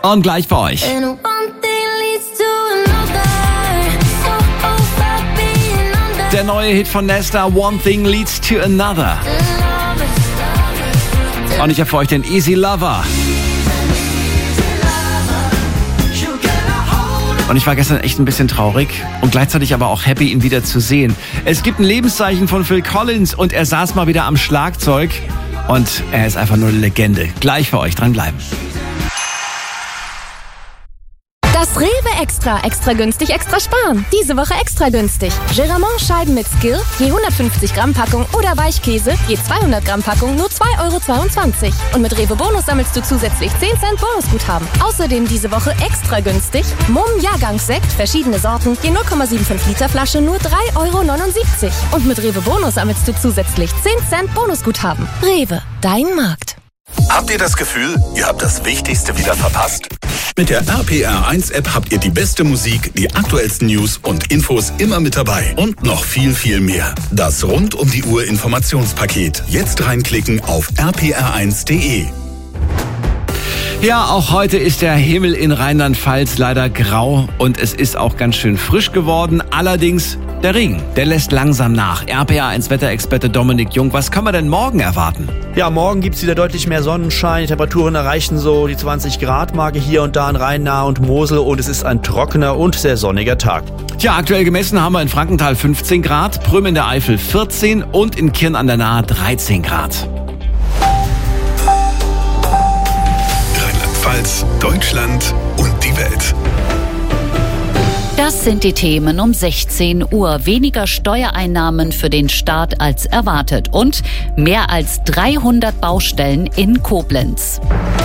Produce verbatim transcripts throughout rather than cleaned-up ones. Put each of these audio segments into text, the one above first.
Und gleich bei euch. Der neue Hit von Nesta, One Thing Leads to Another. Und ich habe für euch den Easy Lover. Und ich war gestern echt ein bisschen traurig und gleichzeitig aber auch happy, ihn wieder zu sehen. Es gibt ein Lebenszeichen von Phil Collins und er saß mal wieder am Schlagzeug. Und er ist einfach nur eine Legende. Gleich für euch, dranbleiben. Das Rewe Extra. Extra günstig, extra sparen. Diese Woche extra günstig. Geramont-Scheiben mit Skill, je hundertfünfzig Gramm Packung oder Weichkäse, je zweihundert Gramm Packung, nur zwei Euro zweiundzwanzig. Und mit Rewe Bonus sammelst du zusätzlich zehn Cent Bonusguthaben. Außerdem diese Woche extra günstig. Mumm Jahrgangssekt, verschiedene Sorten, je null Komma fünfundsiebzig Liter Flasche, nur drei Euro neunundsiebzig. Und mit Rewe Bonus sammelst du zusätzlich zehn Cent Bonusguthaben. Rewe, dein Markt. Habt ihr das Gefühl, ihr habt das Wichtigste wieder verpasst? Mit der R P R eins App habt ihr die beste Musik, die aktuellsten News und Infos immer mit dabei. Und noch viel, viel mehr. Das rund um die Uhr Informationspaket. Jetzt reinklicken auf r p r eins punkt d e. Ja, auch heute ist der Himmel in Rheinland-Pfalz leider grau und es ist auch ganz schön frisch geworden. Allerdings der Regen, der lässt langsam nach. R P R eins Wetterexperte Dominik Jung, was kann man denn morgen erwarten? Ja, morgen gibt's wieder deutlich mehr Sonnenschein. Die Temperaturen erreichen so die zwanzig Grad Marke hier und da in Rhein-Nahe und Mosel und es ist ein trockener und sehr sonniger Tag. Tja, aktuell gemessen haben wir in Frankenthal fünfzehn Grad, Prüm in der Eifel vierzehn und in Kirn an der Nahe dreizehn Grad. Rheinland-Pfalz, Deutschland und die Welt. Das sind die Themen um sechzehn Uhr. Weniger Steuereinnahmen für den Staat als erwartet und mehr als dreihundert Baustellen in Koblenz.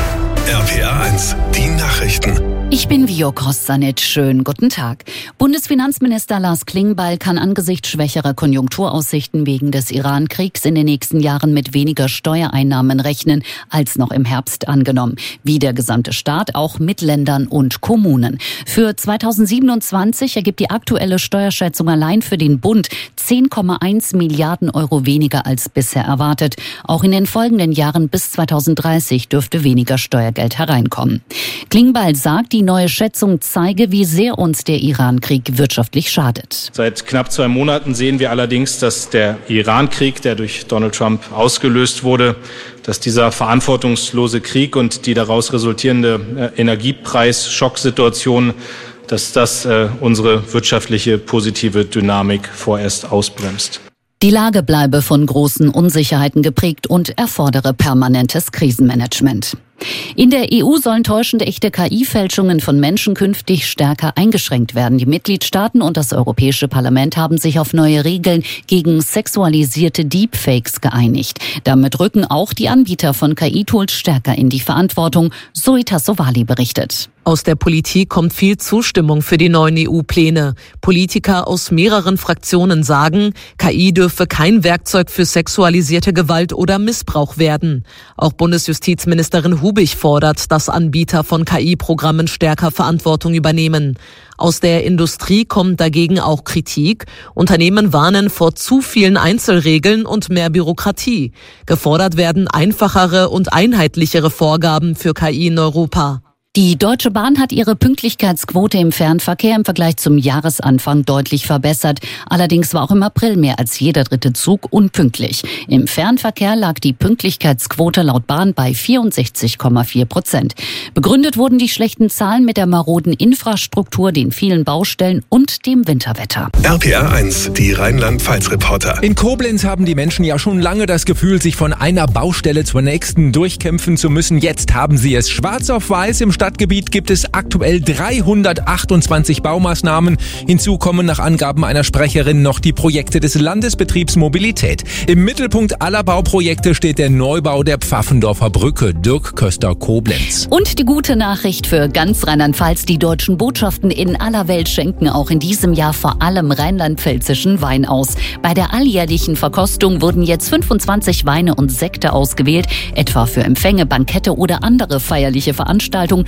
R P R eins, die Nachrichten. Ich bin Vio Kossanitsch. Schönen guten Tag. Bundesfinanzminister Lars Klingbeil kann angesichts schwächerer Konjunkturaussichten wegen des Iran-Kriegs in den nächsten Jahren mit weniger Steuereinnahmen rechnen als noch im Herbst angenommen. Wie der gesamte Staat, auch mit Ländern und Kommunen. Für zweitausendsiebenundzwanzig ergibt die aktuelle Steuerschätzung allein für den Bund zehn Komma eins Milliarden Euro weniger als bisher erwartet. Auch in den folgenden Jahren bis zweitausenddreißig dürfte weniger Steuergeld hereinkommen. Klingbeil sagt, die neue Schätzung zeige, wie sehr uns der Iran-Krieg wirtschaftlich schadet. Seit knapp zwei Monaten sehen wir allerdings, dass der Iran-Krieg, der durch Donald Trump ausgelöst wurde, dass dieser verantwortungslose Krieg und die daraus resultierende äh, Energiepreis-Schocksituation, dass das äh, unsere wirtschaftliche positive Dynamik vorerst ausbremst. Die Lage bleibe von großen Unsicherheiten geprägt und erfordere permanentes Krisenmanagement. In der E U sollen täuschende echte K I-Fälschungen von Menschen künftig stärker eingeschränkt werden. Die Mitgliedstaaten und das Europäische Parlament haben sich auf neue Regeln gegen sexualisierte Deepfakes geeinigt. Damit rücken auch die Anbieter von K I-Tools stärker in die Verantwortung, Zoe Tassovali berichtet. Aus der Politik kommt viel Zustimmung für die neuen E U-Pläne. Politiker aus mehreren Fraktionen sagen, K I dürfe kein Werkzeug für sexualisierte Gewalt oder Missbrauch werden. Auch Bundesjustizministerin Hubich fordert, dass Anbieter von K I-Programmen stärker Verantwortung übernehmen. Aus der Industrie kommt dagegen auch Kritik. Unternehmen warnen vor zu vielen Einzelregeln und mehr Bürokratie. Gefordert werden einfachere und einheitlichere Vorgaben für K I in Europa. Die Deutsche Bahn hat ihre Pünktlichkeitsquote im Fernverkehr im Vergleich zum Jahresanfang deutlich verbessert. Allerdings war auch im April mehr als jeder dritte Zug unpünktlich. Im Fernverkehr lag die Pünktlichkeitsquote laut Bahn bei vierundsechzig Komma vier Prozent. Begründet wurden die schlechten Zahlen mit der maroden Infrastruktur, den vielen Baustellen und dem Winterwetter. R P R eins, die Rheinland-Pfalz-Reporter. In Koblenz haben die Menschen ja schon lange das Gefühl, sich von einer Baustelle zur nächsten durchkämpfen zu müssen. Jetzt haben sie es schwarz auf weiß. Im Stadtgebiet gibt es aktuell dreihundertachtundzwanzig Baumaßnahmen. Hinzu kommen nach Angaben einer Sprecherin noch die Projekte des Landesbetriebs Mobilität. Im Mittelpunkt aller Bauprojekte steht der Neubau der Pfaffendorfer Brücke. Dirk Köster, Koblenz. Und die gute Nachricht für ganz Rheinland-Pfalz: Die deutschen Botschaften in aller Welt schenken auch in diesem Jahr vor allem rheinland-pfälzischen Wein aus. Bei der alljährlichen Verkostung wurden jetzt fünfundzwanzig Weine und Sekte ausgewählt, etwa für Empfänge, Bankette oder andere feierliche Veranstaltungen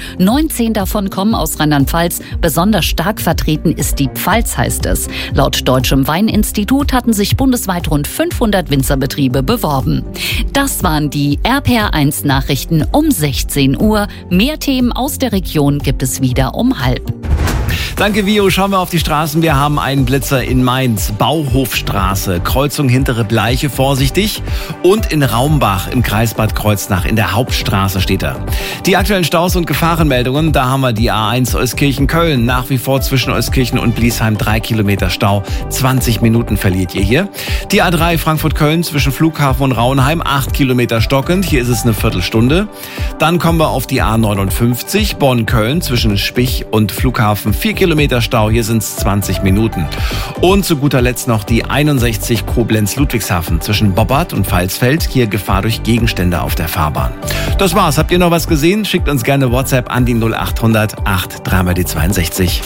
neunzehn davon kommen aus Rheinland-Pfalz. Besonders stark vertreten ist die Pfalz, heißt es. Laut Deutschem Weininstitut hatten sich bundesweit rund fünfhundert Winzerbetriebe beworben. Das waren die R P R eins Nachrichten um sechzehn Uhr. Mehr Themen aus der Region gibt es wieder um halb. Danke, Vio. Schauen wir auf die Straßen. Wir haben einen Blitzer in Mainz, Bauhofstraße, Kreuzung Hintere Bleiche, vorsichtig. Und in Raumbach im Kreis Bad Kreuznach in der Hauptstraße steht er. Die aktuellen Staus und Gefahrenmeldungen, da haben wir die A eins Euskirchen-Köln. Nach wie vor zwischen Euskirchen und Bliesheim drei Kilometer Stau. zwanzig Minuten verliert ihr hier. Die A drei Frankfurt-Köln zwischen Flughafen und Rauenheim, acht Kilometer stockend. Hier ist es eine Viertelstunde. Dann kommen wir auf die A neunundfünfzig Bonn-Köln zwischen Spich und Flughafen. vier Kilometer Stau, hier sind es zwanzig Minuten. Und zu guter Letzt noch die einundsechzig Koblenz-Ludwigshafen zwischen Bobbart und Pfalzfeld. Hier Gefahr durch Gegenstände auf der Fahrbahn. Das war's. Habt ihr noch was gesehen? Schickt uns gerne WhatsApp an die null acht hundert acht drei mal die zweiundsechzig.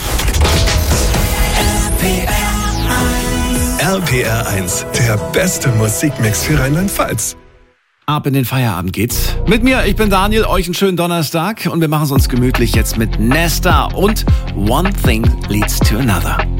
R P R eins, der beste Musikmix für Rheinland-Pfalz. Ab in den Feierabend geht's. Mit mir, ich bin Daniel, euch einen schönen Donnerstag und wir machen es uns gemütlich jetzt mit Nesta und One Thing Leads to Another.